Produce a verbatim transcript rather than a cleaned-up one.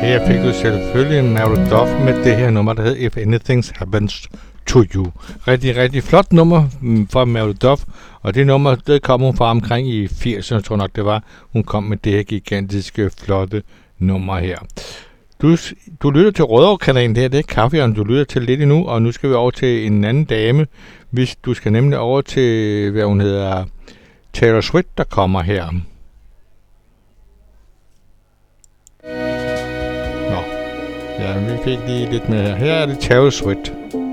Her fik du selvfølgelig Mary Duff med det her nummer, der hed If Anything Happens to You. Rigtig, rigtig flot nummer fra Mary Duff, og det nummer, det kom hun fra omkring i firserne, tror nok det var. Hun kom med det her gigantiske, flotte nummer her. Du, du lytter til Rødovre-kanalen, det her det er Kaffehjørnet, du lytter til lidt endnu, og nu skal vi over til en anden dame. Hvis du skal nemlig over til, hvad hun hedder, Taylor Swift, der kommer her. Nå, ja, vi fik lige lidt med her. Her er det Taylor Swift.